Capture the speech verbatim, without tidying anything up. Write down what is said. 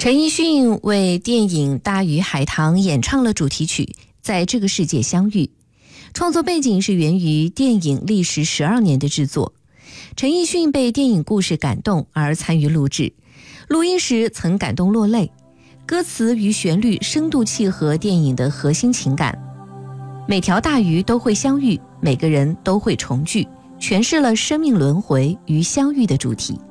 陈奕迅为电影《大鱼海棠》演唱了主题曲《在这个世界相遇》，创作背景是源于电影历时十二年的制作。陈奕迅被电影故事感动而参与录制，录音时曾感动落泪，歌词与旋律深度契合电影的核心情感。每条大鱼都会相遇，每个人都会重聚，诠释了生命轮回与相遇的主题。